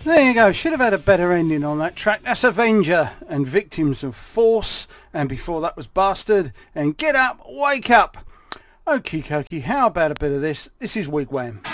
There you go, should have had a better ending on that track. That's Avenger and Victims of Force, and before that was Bastard and Get Up, Wake Up. Okie dokie, how about a bit of this? This is Wigwam.